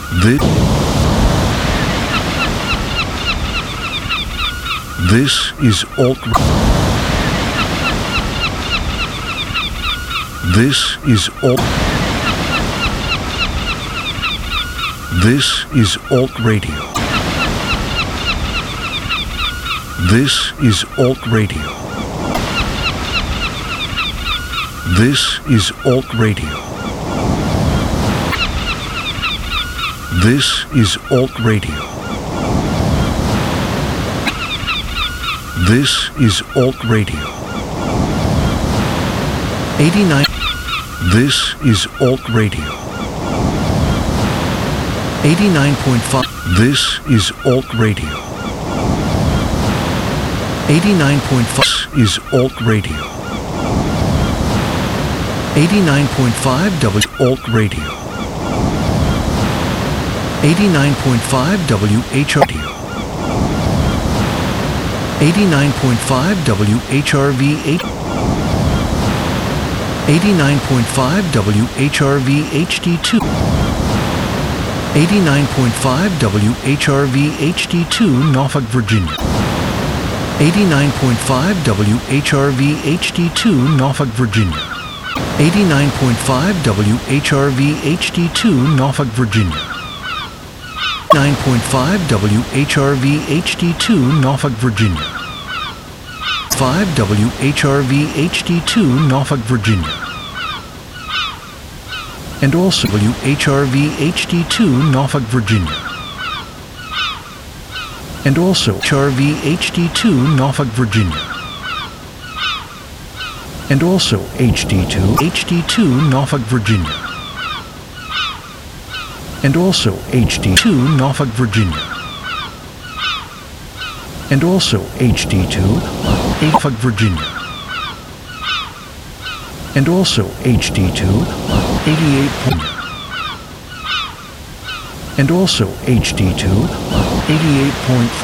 This is Alt. This is Alt. This is Alt Radio. This is Alt Radio. This is Alt Radio. This is Alt Radio. This is Alt Radio. 89. This is Alt Radio. 89.5. This is Alt Radio. 89.5 is Alt Radio. 89.5 W Alt Radio. 89.5 WHRD. 89.5 WHRV 8. 89.5 WHRV HD2. 89.5 WHRV HD2 Norfolk, Virginia. 89.5 WHRV HD2 Norfolk, Virginia. 89.5 WHRV HD2 Norfolk, Virginia. 9.5 WHRV HD2 Norfolk, Virginia. 5 WHRV HD2 Norfolk, Virginia. And also WHRV HD2 Norfolk, Virginia. And also HRV HD2 Norfolk, Virginia. And also HD2 Norfolk, Virginia. And also HD2 Norfolk, Virginia. And also HD2 Norfolk, Virginia. And also HD2 88. And also HD2 88.5.